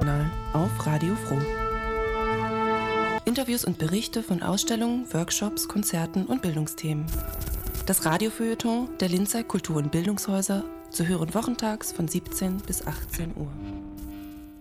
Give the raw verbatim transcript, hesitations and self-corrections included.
Kulturjournal auf Radio Froh. Interviews und Berichte von Ausstellungen, Workshops, Konzerten und Bildungsthemen. Das Radiofeuilleton der Linzer Kultur- und Bildungshäuser zu hören wochentags von siebzehn bis achtzehn Uhr.